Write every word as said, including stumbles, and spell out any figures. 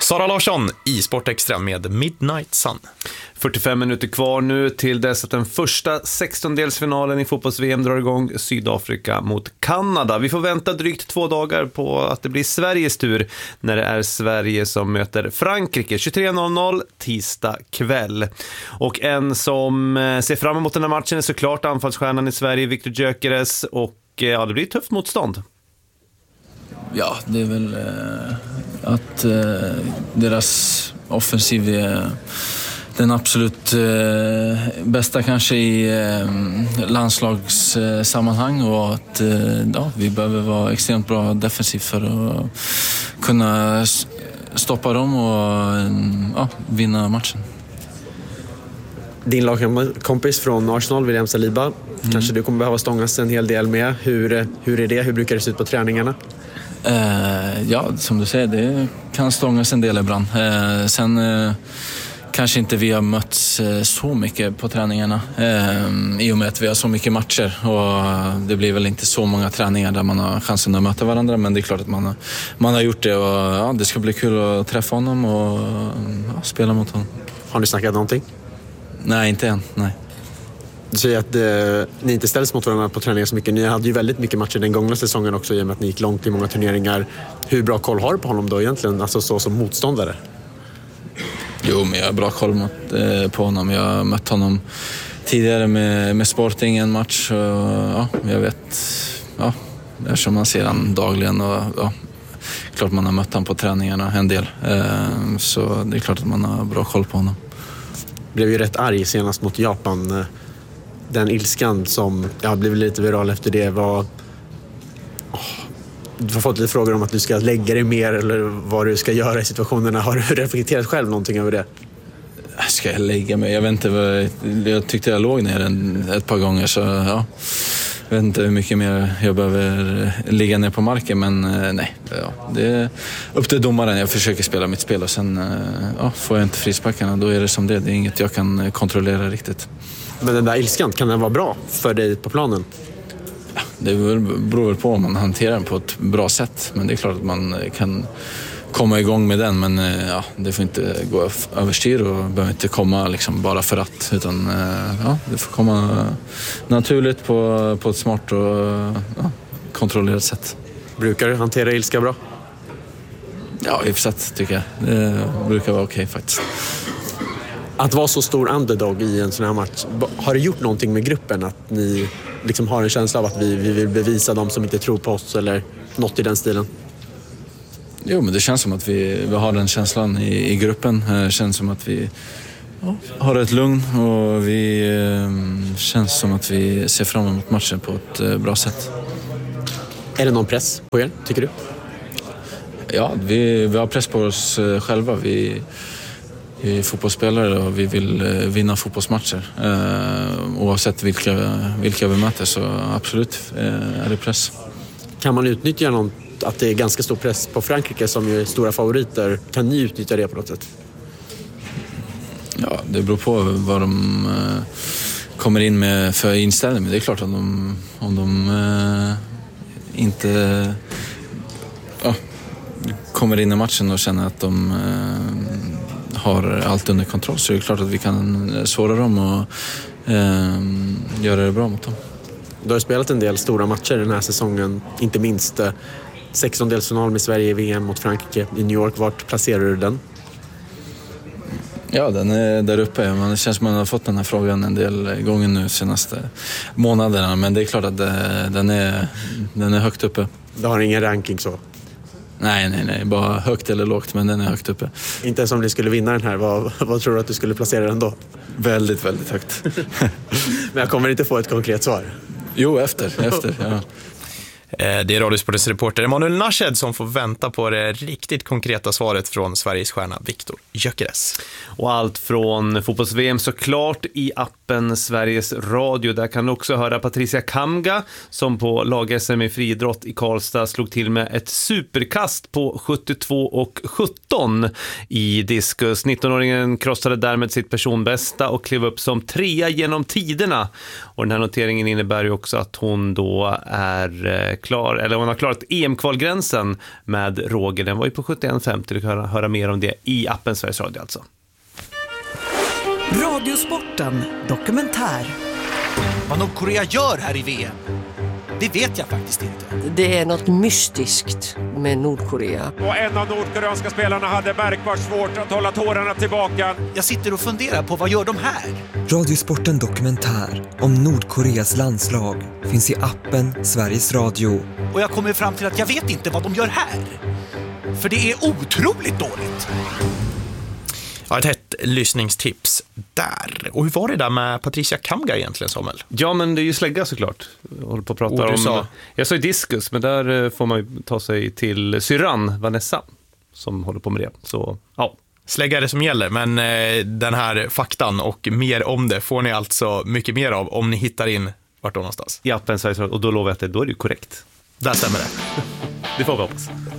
Sara Larsson i Sport Extra med Midnight Sun. fyrtiofem minuter kvar nu till dess att den första sextondelsfinalen i fotbolls-V M drar igång, Sydafrika mot Kanada. Vi får vänta drygt två dagar på att det blir Sveriges tur när det är Sverige som möter Frankrike tjugotre noll noll tisdag kväll. Och en som ser fram emot den här matchen är såklart anfallsstjärnan i Sverige, Viktor Gyökeres, och ja, det blir ett tufft motstånd. Ja, det är väl eh, att eh, deras offensiv är den absolut eh, bästa kanske i eh, landslagssammanhang eh, och att eh, ja, vi behöver vara extremt bra defensivt för att kunna stoppa dem och eh, ja, vinna matchen. Din lagkompis från Arsenal, William Saliba, mm. kanske du kommer behöva stångas en hel del med. Hur, hur är det? Hur brukar det se ut på träningarna? Eh, ja, som du säger, det kan stångas en del ibland. Eh, sen eh, kanske inte vi har mötts eh, så mycket på träningarna eh, i och med att vi har så mycket matcher och det blir väl inte så många träningar där man har chansen att möta varandra, men det är klart att man har, man har gjort det och ja, det ska bli kul att träffa honom och ja, spela mot honom. Har ni snackat någonting? Nej, inte än, nej. Du säger att eh, ni inte ställs mot varandra på träningar så mycket. Ni hade ju väldigt mycket matcher den gångna säsongen också i och med att ni gick långt i många turneringar. Hur bra koll har du på honom då egentligen, alltså så som motståndare? Jo, men jag har bra koll mot, eh, på honom. Jag har mött honom tidigare med, med Sporting en match och ja, jag vet, ja, eftersom man ser han dagligen och ja, klart man har mött honom på träningarna en del. Eh, så det är klart att man har bra koll på honom. Blev ju rätt arg senast mot Japan. Den ilskan som ja, blev lite viral efter det var... Oh, du har fått lite frågor om att du ska lägga dig mer eller vad du ska göra i situationerna. Har du reflekterat själv någonting över det? Ska jag lägga mig? Jag vet inte vad... Jag tyckte jag låg ner en, ett par gånger så ja... Jag vet inte hur mycket mer jag behöver ligga ner på marken, men nej, ja, det är upp till domaren. Jag försöker spela mitt spel och sen ja, får jag inte frisparkarna, då är det som det. Det är inget jag kan kontrollera riktigt. Men den där ilskan, kan den vara bra för dig på planen? Ja, det beror väl på om man hanterar den på ett bra sätt, men det är klart att man kan komma igång med den, men ja, det får inte gå överstyr och behöver inte komma liksom bara för att, utan ja, det får komma naturligt på, på ett smart och ja, kontrollerat sätt. Brukar du hantera ilska bra? Ja, i och för sig tycker jag. Det brukar vara okej faktiskt. Att vara så stor underdog i en sån här match, har det gjort någonting med gruppen att ni liksom har en känsla av att vi, vi vill bevisa dem som inte tror på oss eller något i den stilen? Jo, men det känns som att vi, vi har den känslan i, i gruppen. Det känns som att vi ja, har ett lugn och vi eh, känns som att vi ser fram emot matchen på ett eh, bra sätt. Är det någon press på er, tycker du? Ja, vi, vi har press på oss själva. Vi, vi är fotbollsspelare och vi vill eh, vinna fotbollsmatcher. Eh, oavsett vilka, vilka vi möter, så absolut eh, är det press. Kan man utnyttja någon, att det är ganska stor press på Frankrike som ju är stora favoriter? Kan ni utnyttja det på något sätt? Ja, det beror på vad de eh, kommer in med för inställning. Men det är klart att de, om de eh, inte ja, kommer in i matchen och känner att de eh, har allt under kontroll, så är det klart att vi kan svåra dem och eh, göra det bra mot dem. Du har spelat en del stora matcher den här säsongen, inte minst eh, sextondelsfinal med Sverige i V M mot Frankrike i New York. Vart placerar du den? Ja, den är där uppe. Man, det känns som att man har fått den här frågan en del gånger nu senaste månaderna. Men det är klart att det, den, är, den är högt uppe. Du har ingen ranking så? Nej, nej, nej. Bara högt eller lågt, men den är högt uppe. Inte ens om ni skulle vinna den här. Vad, vad tror du att du skulle placera den då? Väldigt, väldigt högt. Men jag kommer inte få ett konkret svar. Jo, efter. efter ja. Det är Radiosportens reporter Emanuel Nashed som får vänta på det riktigt konkreta svaret från Sveriges stjärna Viktor Gyökeres. Och allt från fotbolls-V M såklart i appen Sveriges Radio. Där kan du också höra Patricia Kamga som på lag-S M i friidrott i Karlstad slog till med ett superkast på sjuttiotvå och sjutton i diskus. nittonåringen krossade därmed sitt personbästa och klev upp som trea genom tiderna. Och den här noteringen innebär ju också att hon då är klar, eller hon har klarat E M-kvalgränsen med Roger. Den var ju på sjuttioett femtio. Du kan höra, höra mer om det i appen Sveriges Radio alltså. Radiosporten dokumentär. Vad Nordkorea gör här i V M, det vet jag faktiskt inte. Det är något mystiskt med Nordkorea. Och en av nordkoreanska spelarna hade märkbart svårt att hålla tårarna tillbaka. Jag sitter och funderar på vad gör de här? Radiosporten dokumentär om Nordkoreas landslag finns i appen Sveriges Radio. Och jag kommer fram till att jag vet inte vad de gör här. För det är otroligt dåligt. Ja, ett hett lyssningstips där. Och hur var det där med Patricia Kamga egentligen, Samuel? Ja, men det är ju slägga såklart. Jag håller på att prata Och du om... sa? Jag sa ju diskus, men där får man ju ta sig till syrran Vanessa som håller på med det. Så, ja. Slägga är det som gäller, men eh, den här faktan och mer om det får ni alltså mycket mer av om ni hittar in vart då någonstans. I appen Sveriges Radio, och då lovar jag att det, då är det ju korrekt. Där stämmer det. Det får vi hoppas.